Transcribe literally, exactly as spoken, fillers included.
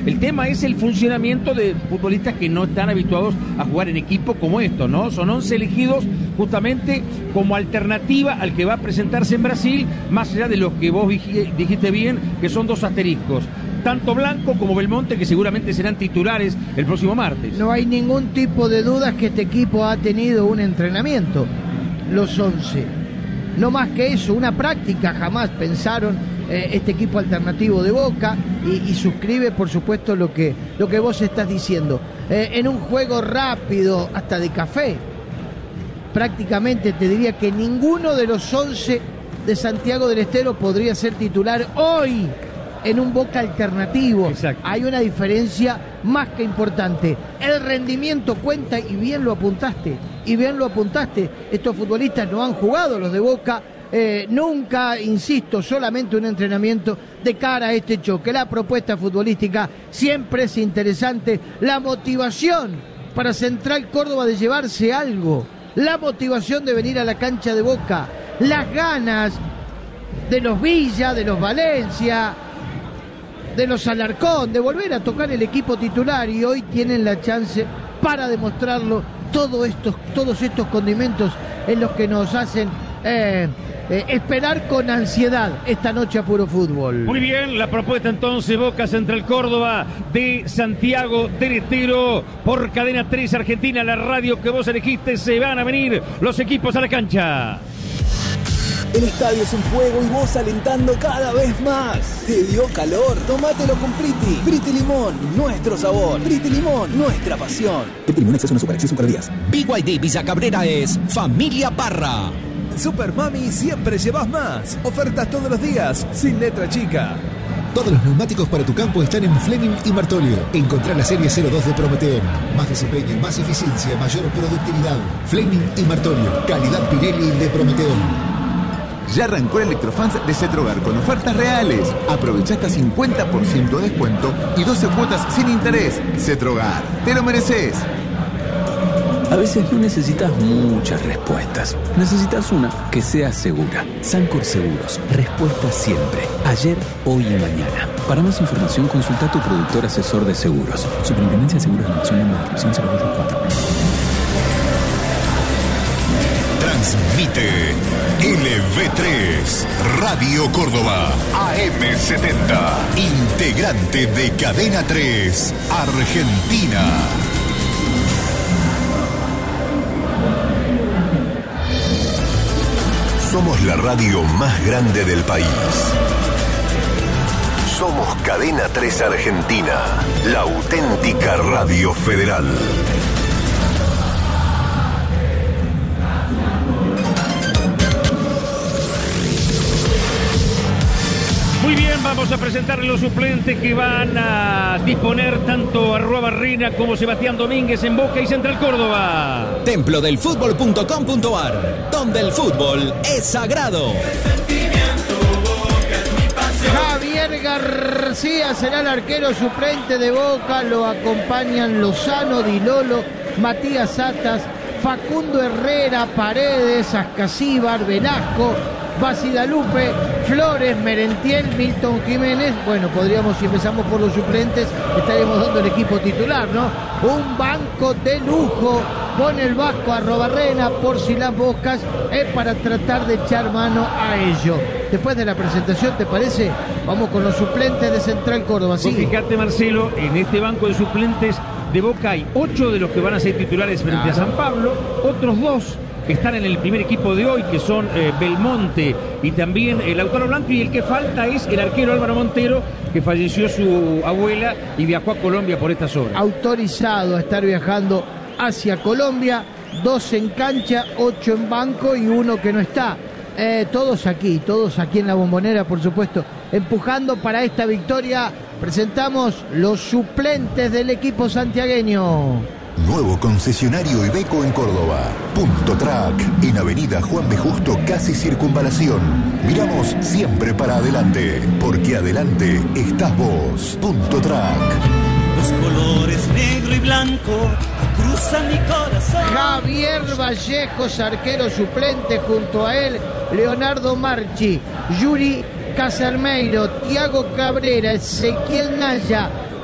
El tema es el funcionamiento de futbolistas que no están habituados a jugar en equipo como esto, ¿no? Son once elegidos justamente como alternativa al que va a presentarse en Brasil, más allá de lo que vos dijiste bien, que son dos asteriscos. Tanto Blanco como Belmonte, que seguramente serán titulares el próximo martes. No hay ningún tipo de dudas que este equipo ha tenido un entrenamiento, los once. No más que eso, una práctica. Jamás pensaron eh, este equipo alternativo de Boca y, y suscribe, por supuesto, lo que, lo que vos estás diciendo. Eh, en un juego rápido, hasta de café, prácticamente te diría que ninguno de los once de Santiago del Estero podría ser titular hoy en un Boca alternativo. Exacto. Hay una diferencia más que importante. El rendimiento cuenta, y bien lo apuntaste, y bien lo apuntaste. Estos futbolistas no han jugado, los de Boca, eh, nunca, insisto, solamente un entrenamiento de cara a este choque. La propuesta futbolística siempre es interesante. La motivación para Central Córdoba de llevarse algo. La motivación de venir a la cancha de Boca. Las ganas de los Villa, de los Valencia, de los Alarcón, de volver a tocar el equipo titular, y hoy tienen la chance para demostrarlo. Todo estos, todos estos condimentos en los que nos hacen eh, eh, esperar con ansiedad esta noche a puro fútbol. Muy bien, la propuesta entonces, Boca Central Córdoba de Santiago del Estero por Cadena tres Argentina, la radio que vos elegiste. Se van a venir los equipos a la cancha. El estadio es un fuego y vos alentando cada vez más. ¿Te dio calor? Tómatelo con Priti. Priti Limón, nuestro sabor. Priti Limón, nuestra pasión. Priti Limón exceso no supera, exceso para días. B Y D Villa Cabrera es Familia Parra. Super Mami, siempre llevas más. Ofertas todos los días, sin letra chica. Todos los neumáticos para tu campo están en Fleming y Martolio. Encontrá la serie cero dos de Prometeon. Más desempeño, más eficiencia, mayor productividad. Fleming y Martolio. Calidad Pirelli de Prometeon. Ya arrancó el Electrofans de Cetrogar con ofertas reales. Aprovecha hasta cincuenta por ciento de descuento y doce cuotas sin interés. Cetrogar, te lo mereces. A veces no necesitas muchas respuestas. Necesitas una que sea segura. Sancor Seguros. Respuesta siempre. Ayer, hoy y mañana. Para más información, consulta a tu productor asesor de seguros. Superintendencia de Seguros de Nación, número de inscripción cero dos cuatro. Transmite L V tres Radio Córdoba A M setenta, integrante de Cadena tres Argentina. Somos la radio más grande del país. Somos Cadena tres Argentina, la auténtica radio federal. Muy bien, vamos a presentarle los suplentes que van a disponer tanto Arrua Barrena como Sebastián Domínguez en Boca y Central Córdoba. Templo del fútbol punto com punto ar, donde el fútbol es sagrado. Javier García será el arquero suplente de Boca. Lo acompañan Lozano, Di Lolo, Matías Atas, Facundo Herrera, Paredes, Ascasíbar, Velasco, Basidalupe, Flores, Merentiel, Milton Jiménez. Bueno, podríamos, si empezamos por los suplentes, estaríamos dando el equipo titular, ¿no? Un banco de lujo. Pone el Vasco a Robarrena por si las moscas, es para tratar de echar mano a ello. Después de la presentación, ¿te parece? Vamos con los suplentes de Central Córdoba. ¿Sí? Fíjate, Marcelo, en este banco de suplentes de Boca hay ocho de los que van a ser titulares frente claro. a San Pablo, otros dos están en el primer equipo de hoy, que son eh, Belmonte y también el Lautaro Blanco, y el que falta es el arquero Álvaro Montero, que falleció su abuela y viajó a Colombia por estas horas. Autorizado a estar viajando hacia Colombia, dos en cancha, ocho en banco y uno que no está. Eh, todos aquí, todos aquí en la Bombonera, por supuesto, empujando para esta victoria. Presentamos los suplentes del equipo santiagueño. Nuevo concesionario Iveco en Córdoba. Punto Track, en Avenida Juan B. Justo, casi Circunvalación. Miramos siempre para adelante, porque adelante estás vos. Punto Track. Los colores negro y blanco cruzan mi corazón. Javier Vallejos, arquero suplente, junto a él Leonardo Marchi, Yuri Casermeiro, Tiago Cabrera, Ezequiel Naya,